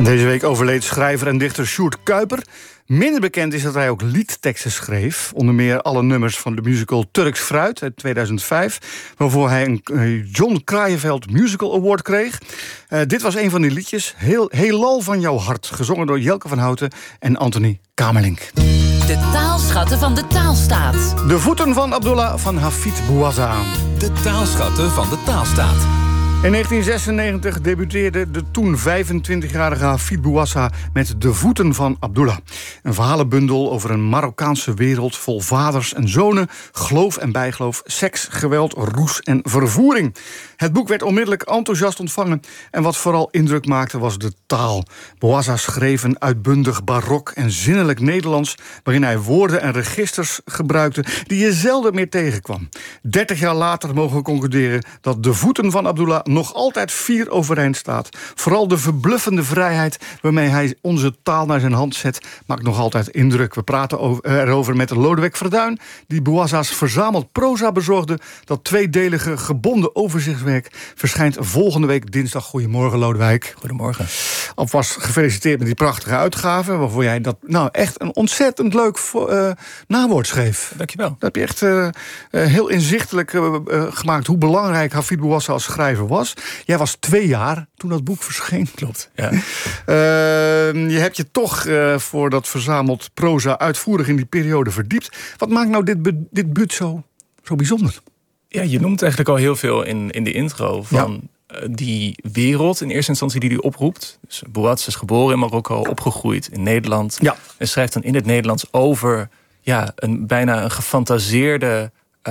Deze week overleed schrijver en dichter Sjoerd Kuiper. Minder bekend is dat hij ook liedteksten schreef. Onder meer alle nummers van de musical Turks Fruit uit 2005... waarvoor hij een John Kraaienveld Musical Award kreeg. Dit was een van die liedjes, Heelal van jouw hart... gezongen door Jelke van Houten en Anthony Kamerlingh. De taalschatten van de taalstaat. De voeten van Abdullah van Hafid Bouazza. De taalschatten van de taalstaat. In 1996 debuteerde de toen 25-jarige Hafid Bouazza met De voeten van Abdullah. Een verhalenbundel over een Marokkaanse wereld vol vaders en zonen, geloof en bijgeloof, seks, geweld, roes en vervoering. Het boek werd onmiddellijk enthousiast ontvangen en wat vooral indruk maakte was de taal. Bouazza schreef een uitbundig barok en zinnelijk Nederlands, waarin hij woorden en registers gebruikte die je zelden meer tegenkwam. 30 jaar later mogen we concluderen dat De voeten van Abdullah nog altijd fier overeind staat. Vooral de verbluffende vrijheid waarmee hij onze taal naar zijn hand zet, maakt nog altijd indruk. We praten erover met Lodewijk Verduin, die Bouazza's verzameld proza bezorgde. Dat tweedelige gebonden overzichtswerk verschijnt volgende week dinsdag. Goedemorgen, Lodewijk. Goedemorgen. Alvast gefeliciteerd met die prachtige uitgave, waarvoor jij dat echt een ontzettend leuk nawoord schreef. Dankjewel. Dat heb je echt heel inzichtelijk gemaakt hoe belangrijk Hafid Bouazza als schrijver was. Jij was 2 jaar toen dat boek verscheen. Klopt, ja. Je hebt je toch voor dat verzameld proza uitvoerig in die periode verdiept. Wat maakt nou dit buut zo bijzonder? Ja, je noemt eigenlijk al heel veel in de intro van die wereld in eerste instantie die hij oproept. Dus Bouazza is geboren in Marokko, opgegroeid in Nederland. Ja. En schrijft dan in het Nederlands over bijna een gefantaseerde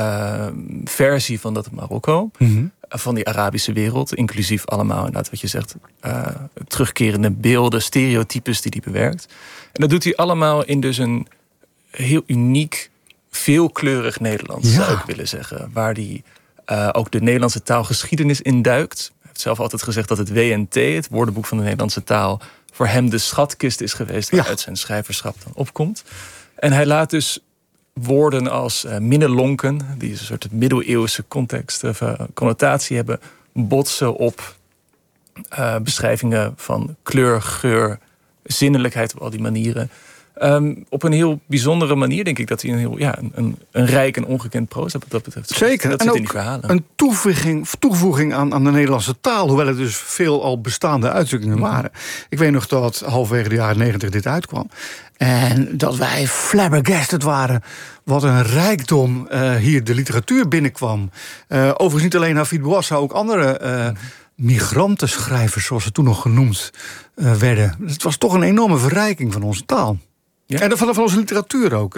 versie van dat Marokko. Mm-hmm. Van die Arabische wereld, inclusief allemaal inderdaad wat je zegt, terugkerende beelden, stereotypes die hij bewerkt. En dat doet hij allemaal in dus een heel uniek, veelkleurig Nederlands, zou ik willen zeggen. Waar hij ook de Nederlandse taalgeschiedenis induikt. Hij heeft zelf altijd gezegd dat het WNT, het woordenboek van de Nederlandse taal, voor hem de schatkist is geweest waaruit zijn schrijverschap dan opkomt. En hij laat dus woorden als minnelonken, die een soort middeleeuwse context of connotatie hebben, botsen op beschrijvingen van kleur, geur, zinnelijkheid op al die manieren. Op een heel bijzondere manier denk ik dat hij een rijk en ongekend proza wat dat betreft. Zeker. Dat en zit ook in die verhalen. Een toevoeging aan de Nederlandse taal, hoewel het dus veel al bestaande uitdrukkingen waren. Ik weet nog dat halverwege de jaren 90 dit uitkwam. En dat wij flabbergasted waren wat een rijkdom hier de literatuur binnenkwam. Overigens niet alleen Hafid Bouazza, ook andere migrantenschrijvers, zoals ze toen nog genoemd werden. Het was toch een enorme verrijking van onze taal. Ja. En van onze literatuur ook.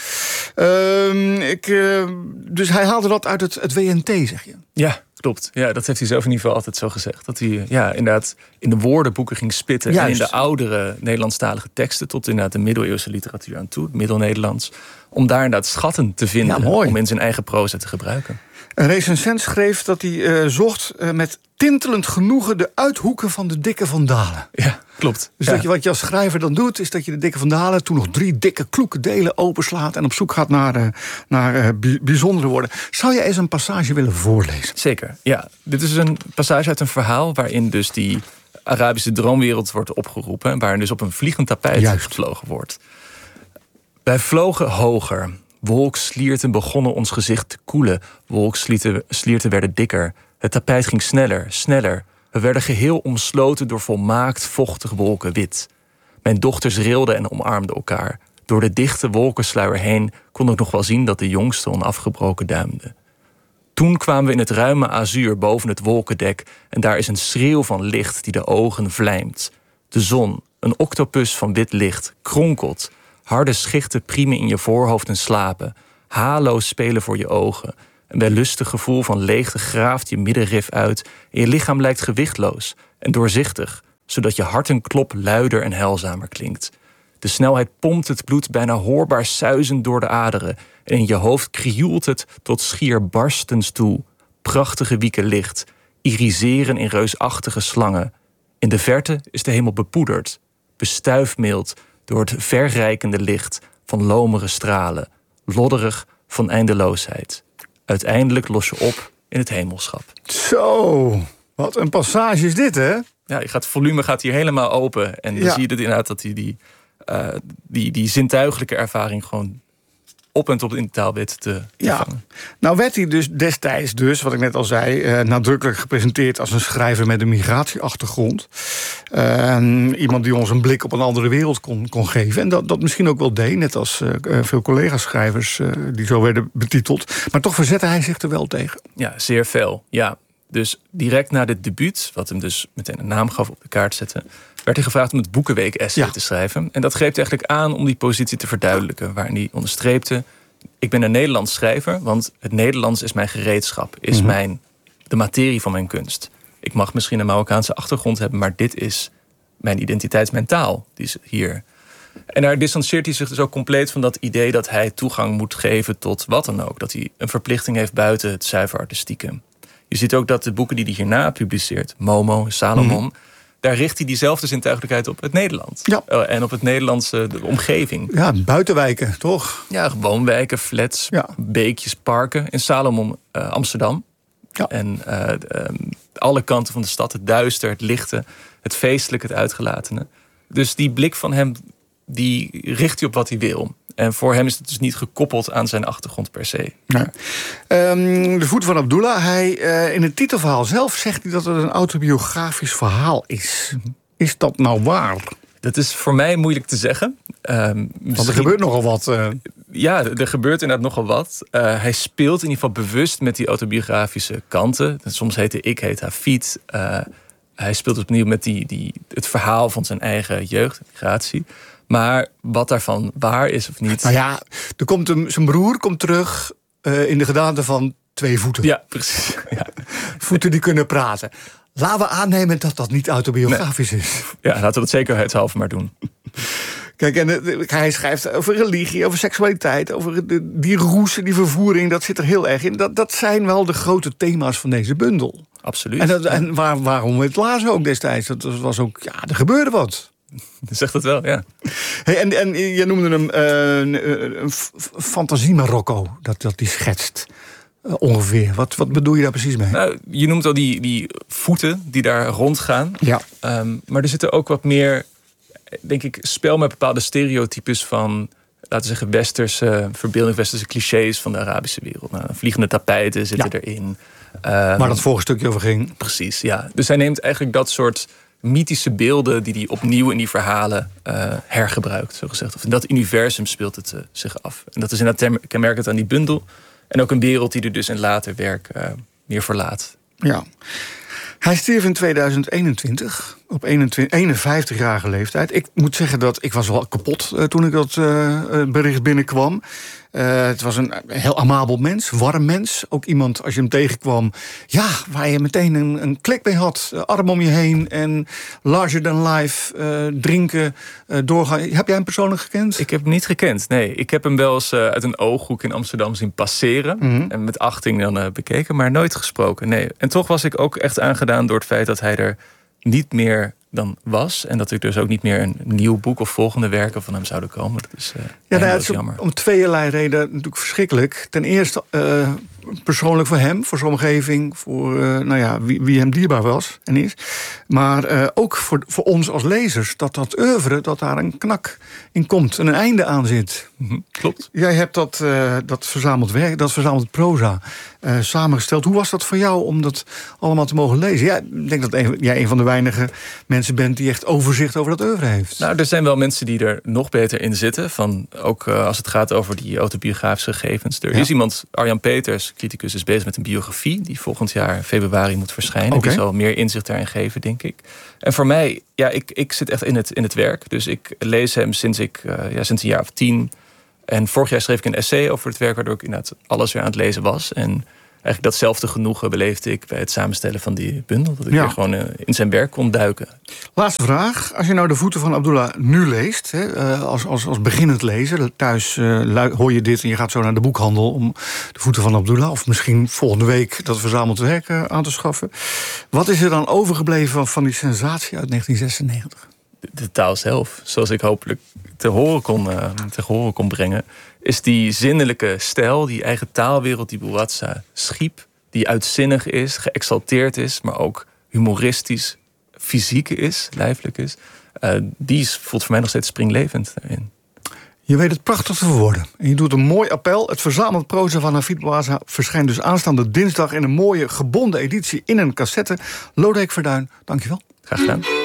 Dus hij haalde dat uit het WNT, zeg je? Ja, klopt. Ja, dat heeft hij zelf in ieder geval altijd zo gezegd. Dat hij inderdaad in de woordenboeken ging spitten. Juist. En in de oudere Nederlandstalige teksten tot inderdaad de middeleeuwse literatuur aan toe. Het Middel-Nederlands. Om daar inderdaad schatten te vinden. Om in zijn eigen proza te gebruiken. Een recensent schreef dat hij zocht met tintelend genoegen de uithoeken van de dikke Vandalen. Ja, klopt. Dus wat je als schrijver dan doet, is dat je de dikke Vandalen toen nog 3 dikke kloeke delen openslaat en op zoek gaat naar bijzondere woorden. Zou je eens een passage willen voorlezen? Zeker, ja. Dit is een passage uit een verhaal waarin dus die Arabische droomwereld wordt opgeroepen, waarin dus op een vliegend tapijt gevlogen wordt. Wij vlogen hoger. Wolkslierten begonnen ons gezicht te koelen. Wolkslierten werden dikker. Het tapijt ging sneller, sneller. We werden geheel omsloten door volmaakt vochtig wolkenwit. Mijn dochters rilden en omarmden elkaar. Door de dichte wolkensluier heen kon ik nog wel zien dat de jongste onafgebroken duimde. Toen kwamen we in het ruime azuur boven het wolkendek en daar is een schreeuw van licht die de ogen vlijmt. De zon, een octopus van wit licht, kronkelt. Harde schichten priemen in je voorhoofd en slapen. Halo's spelen voor je ogen. Een wellustig gevoel van leegte graaft je middenrif uit en je lichaam lijkt gewichtloos en doorzichtig, zodat je hartenklop luider en heilzamer klinkt. De snelheid pompt het bloed bijna hoorbaar suizend door de aderen en in je hoofd krioelt het tot schier barstens toe. Prachtige wieken licht, iriseren in reusachtige slangen. In de verte is de hemel bepoederd, bestuifmeeld door het verrijkende licht van lomere stralen, lodderig van eindeloosheid. Uiteindelijk los je op in het hemelschap. Zo, wat een passage is dit, hè? Het volume gaat hier helemaal open. En dan zie je inderdaad dat die zintuigelijke ervaring gewoon op en top in de taal weet te vangen. Nou werd hij dus destijds, wat ik net al zei, nadrukkelijk gepresenteerd als een schrijver met een migratieachtergrond. Iemand die ons een blik op een andere wereld kon geven. En dat misschien ook wel deed, net als veel collega-schrijvers die zo werden betiteld. Maar toch verzette hij zich er wel tegen. Ja, zeer fel. Ja. Dus direct na dit debuut, wat hem dus meteen een naam gaf, op de kaart zette, werd hij gevraagd om het Boekenweek-essay te schrijven. En dat greep eigenlijk aan om die positie te verduidelijken, waarin hij onderstreepte: ik ben een Nederlands schrijver, want het Nederlands is mijn gereedschap, is de materie van mijn kunst. Ik mag misschien een Marokkaanse achtergrond hebben, maar dit is mijn identiteit, mijn taal. Die is hier. En daar distancieert hij zich dus ook compleet van dat idee dat hij toegang moet geven tot wat dan ook. Dat hij een verplichting heeft buiten het zuiver artistieke. Je ziet ook dat de boeken die hij hierna publiceert, Momo, Salomon, daar richt hij diezelfde zintuigelijkheid op het Nederland. Ja. En op het Nederlandse omgeving. Ja, buitenwijken, toch? Ja, woonwijken, flats, beekjes, parken. In Salomon, Amsterdam. Ja. En alle kanten van de stad, het duister, het lichte, het feestelijke, het uitgelatene. Dus die blik van hem, die richt hij op wat hij wil. En voor hem is het dus niet gekoppeld aan zijn achtergrond per se. Nee. De Voeten van Abdullah. In het titelverhaal zelf zegt hij dat het een autobiografisch verhaal is. Is dat nou waar? Dat is voor mij moeilijk te zeggen. Want er gebeurt nogal wat. Ja, er gebeurt inderdaad nogal wat. Hij speelt in ieder geval bewust met die autobiografische kanten. Soms heet Hafid. Hij speelt opnieuw met het verhaal van zijn eigen jeugd, migratie. Maar wat daarvan waar is of niet. Nou ja, zijn broer komt terug in de gedaante van 2 voeten. Ja, precies. Ja. Voeten die kunnen praten. Laten we aannemen dat dat niet autobiografisch is. Ja, laten we dat zekerheidshalve maar doen. Kijk, en hij schrijft over religie, over seksualiteit, over die roes, die vervoering. Dat zit er heel erg in. Dat zijn wel de grote thema's van deze bundel. Absoluut. En waarom we het lazen ook destijds. Dat was ook, er gebeurde wat. Zegt het wel, ja. Hey, en je noemde hem een fantasie-Marokko, dat die schetst. Ongeveer. Wat bedoel je daar precies mee? Nou, je noemt al die voeten die daar rondgaan. Ja. Maar er zitten ook wat meer, denk ik, spel met bepaalde stereotypes van, laten we zeggen, westerse verbeelding, westerse clichés van de Arabische wereld. Nou, vliegende tapijten zitten erin. Waar dat vorige stukje over ging. Precies, ja. Dus hij neemt eigenlijk dat soort mythische beelden die hij opnieuw in die verhalen hergebruikt, zo gezegd. Of in dat universum speelt het zich af. En dat is inderdaad kenmerkend aan die bundel. En ook een wereld die er dus in later werk meer verlaat. Ja. Hij stierf in 2021 op 51-jarige leeftijd. Ik moet zeggen dat ik was wel kapot toen ik dat bericht binnenkwam. Het was een heel amabel mens, warm mens. Ook iemand, als je hem tegenkwam, waar je meteen een klik mee had. Arm om je heen en larger than life, drinken, doorgaan. Heb jij hem persoonlijk gekend? Ik heb hem niet gekend, nee. Ik heb hem wel eens uit een ooghoek in Amsterdam zien passeren. En met achting dan bekeken, maar nooit gesproken, nee. En toch was ik ook echt aangedaan door het feit dat hij er niet meer dan was. En dat er dus ook niet meer een nieuw boek of volgende werken van hem zouden komen. Dat is het is jammer. Om tweeërlei reden natuurlijk verschrikkelijk. Ten eerste persoonlijk voor hem, voor zijn omgeving, voor wie hem dierbaar was en is. Maar ook voor ons als lezers, dat oeuvre, dat daar een knak in komt en een einde aan zit. Klopt. Jij hebt dat verzameld werk, dat verzameld proza samengesteld. Hoe was dat voor jou om dat allemaal te mogen lezen? Ja, ik denk dat jij een van de weinige mensen bent die echt overzicht over dat oeuvre heeft. Nou, er zijn wel mensen die er nog beter in zitten. Ook als het gaat over die autobiografische gegevens. Er is iemand, Arjan Peters, criticus, is bezig met een biografie die volgend jaar februari moet verschijnen. Die zal meer inzicht daarin geven, denk ik. En voor mij, ik zit echt in het werk. Dus ik lees hem sinds een jaar of 10. En vorig jaar schreef ik een essay over het werk, waardoor ik inderdaad alles weer aan het lezen was. En eigenlijk datzelfde genoegen beleefde ik bij het samenstellen van die bundel. Dat ik weer gewoon in zijn werk kon duiken. Laatste vraag. Als je nou de Voeten van Abdullah nu leest, als beginnend lezer, thuis hoor je dit en je gaat zo naar de boekhandel om de Voeten van Abdullah, of misschien volgende week dat verzameld werk aan te schaffen. Wat is er dan overgebleven van die sensatie uit 1996? De taal zelf, zoals ik hopelijk te horen kon brengen, is die zinnelijke stijl, die eigen taalwereld die Bouazza schiep, die uitzinnig is, geëxalteerd is, maar ook humoristisch, fysiek is, lijfelijk is, voelt voor mij nog steeds springlevend erin. Je weet het prachtig te verwoorden. En je doet een mooi appel. Het verzameld proza van Hafid Bouazza verschijnt dus aanstaande dinsdag in een mooie gebonden editie in een cassette. Lodewijk Verduin, dankjewel. Graag gedaan.